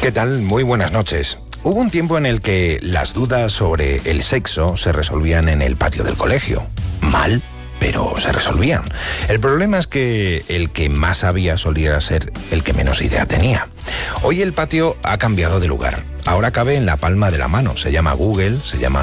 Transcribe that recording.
¿Qué tal? Muy buenas noches. Hubo un tiempo en el que las dudas sobre el sexo se resolvían en el patio del colegio. Mal, pero se resolvían. El problema es que el que más sabía solía ser el que menos idea tenía. Hoy el patio ha cambiado de lugar. Ahora cabe en la palma de la mano. Se llama Google, se llama